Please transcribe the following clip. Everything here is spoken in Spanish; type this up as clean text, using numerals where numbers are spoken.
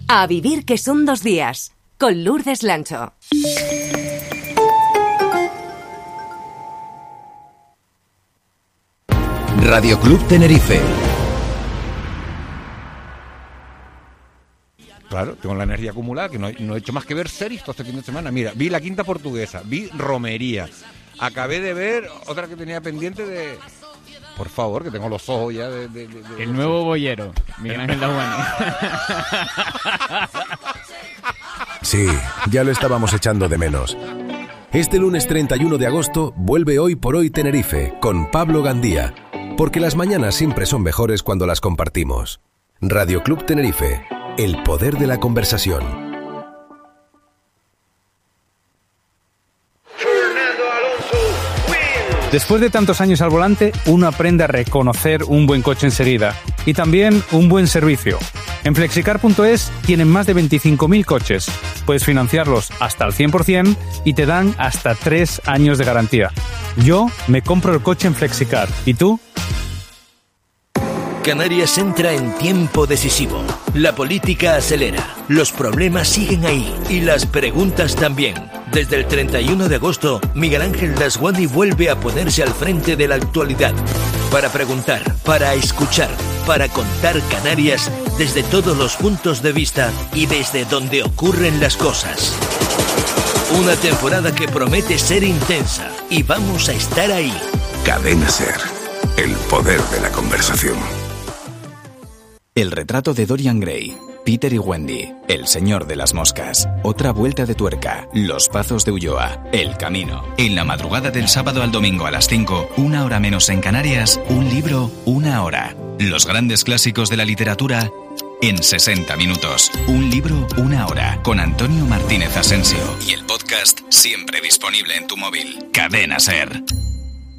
A vivir que son 2 días, con Lourdes Lancho. Radio Club Tenerife. Claro, tengo la energía acumulada, que no he hecho más que ver series todo este fin de semana. Mira, vi La Quinta Portuguesa, vi Romería, acabé de ver otra que tenía pendiente de... Por favor, que tengo los ojos ya de El nuevo boyero, Miguel Ángel Dahuani. Sí, ya lo estábamos echando de menos. Este lunes 31 de agosto vuelve Hoy por Hoy Tenerife con Pablo Gandía, porque las mañanas siempre son mejores cuando las compartimos. Radio Club Tenerife, el poder de la conversación. Después de tantos años al volante, uno aprende a reconocer un buen coche enseguida y también un buen servicio. En Flexicar.es tienen más de 25.000 coches. Puedes financiarlos hasta el 100% y te dan hasta 3 años de garantía. Yo me compro el coche en Flexicar. ¿Y tú? Canarias entra en tiempo decisivo. La política acelera, los problemas siguen ahí y las preguntas también. Desde el 31 de agosto, Miguel Ángel Dasguani vuelve a ponerse al frente de la actualidad. Para preguntar, para escuchar, para contar Canarias desde todos los puntos de vista y desde donde ocurren las cosas. Una temporada que promete ser intensa y vamos a estar ahí. Cadena SER, el poder de la conversación. El retrato de Dorian Gray, Peter y Wendy, El señor de las moscas, Otra vuelta de tuerca, Los pazos de Ulloa, El camino. En la madrugada del sábado al domingo a las 5, 1 hora menos en Canarias, un libro, 1 hora. Los grandes clásicos de la literatura en 60 minutos. Un libro, 1 hora. Con Antonio Martínez Asensio. Y el podcast siempre disponible en tu móvil. Cadena SER.